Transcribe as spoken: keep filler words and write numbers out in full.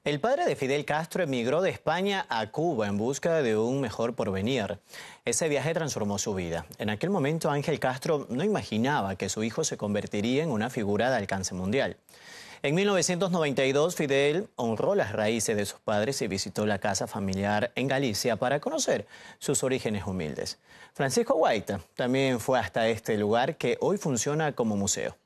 El padre de Fidel Castro emigró de España a Cuba en busca de un mejor porvenir. Ese viaje transformó su vida. En aquel momento, Ángel Castro no imaginaba que su hijo se convertiría en una figura de alcance mundial. En mil novecientos noventa y dos, Fidel honró las raíces de sus padres y visitó la casa familiar en Galicia para conocer sus orígenes humildes. Francisco Guaita también fue hasta este lugar que hoy funciona como museo.